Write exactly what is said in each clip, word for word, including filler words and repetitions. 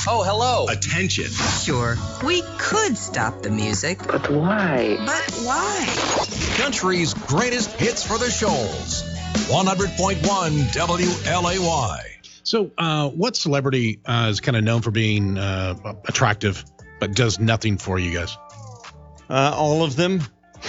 Oh, hello. Attention. Sure, we could stop the music. But why? But why? Country's greatest hits for the shoals. one hundred point one W L A Y. So uh, what celebrity uh, is kind of known for being uh, attractive but does nothing for you guys? Uh, all of them.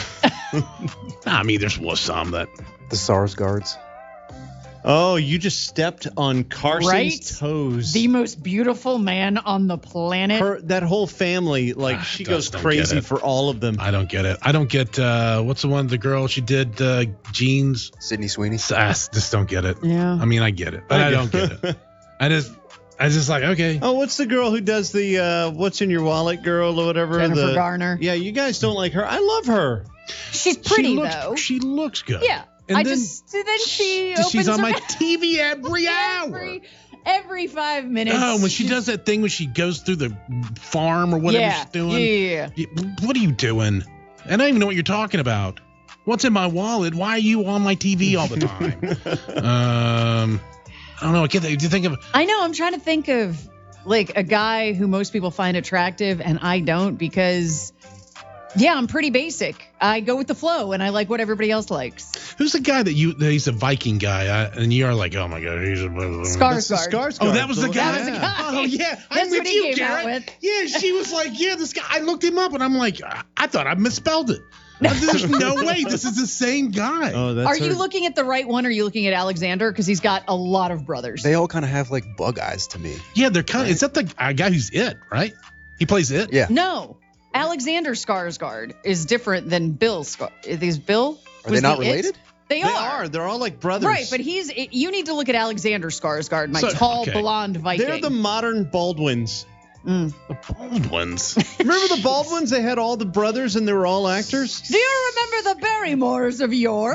I mean, there's some that. The Sarsgaards. Oh, you just stepped on Carson's Right? toes. The most beautiful man on the planet. Her, that whole family, like, Ah, she just goes don't crazy get it. for all of them. I don't get it. I don't get uh, what's the one, the girl she did uh, jeans. Sydney Sweeney. I just don't get it. Yeah. I mean, I get it, but I, don't get it. I just, I just like okay. Oh, what's the girl who does the uh, what's in your wallet girl or whatever? Jennifer the, Garner. Yeah, you guys don't like her. I love her. She's pretty, she looks, though. She looks good. Yeah. And I then just, then she she's opens on her my mouth T V every hour. every, every five minutes. Oh, when she does that thing when she goes through the farm or whatever yeah, she's doing. Yeah. You- What are you doing? And I don't even know what you're talking about. What's in my wallet? Why are you on my T V all the time? um, I don't know. I can't. Do you think of? I know. I'm trying to think of like a guy who most people find attractive and I don't because, yeah, I'm pretty basic. I go with the flow and I like what everybody else likes. Who's the guy that you? That he's a Viking guy, uh, and you're like, oh my god, he's a Skarsgård. Skarsgård. Oh, that was the guy. That was the guy. Oh yeah, That's I'm with what he you, came Garrett. out with. Yeah, she was like, yeah, this guy. I looked him up, and I'm like, I, I thought I misspelled it. There's no way this is the same guy. Oh, that's Are you her. looking at the right one or are you looking at Alexander? Because he's got a lot of brothers. They all kind of have like bug eyes to me. Yeah, they're kind of. Is that the uh, guy who's it? Right? He plays it. Yeah. No. Alexander Skarsgård is different than Bill Skarsgård. Is Bill? Are was they not the it? related? They, They are. are. They're all like brothers. Right, but he's. It, you need to look at Alexander Skarsgård, my So- tall okay. blonde Viking. They're the modern Baldwins. Mm. The Baldwins. Remember the Baldwins? They had all the brothers and they were all actors. Do you remember the Barrymores of yore?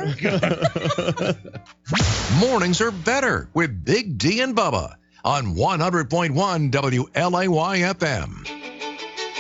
Mornings are better with Big D and Bubba on one hundred point one W L A Y F M.